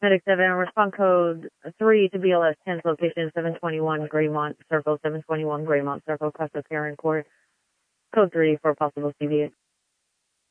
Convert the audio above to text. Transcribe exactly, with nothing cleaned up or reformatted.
Medic seven, respond code three to B L S ten's location seven twenty-one Greymont Circle, seven twenty-one Greymont Circle, Costa Karen Court. Code three for possible C V A.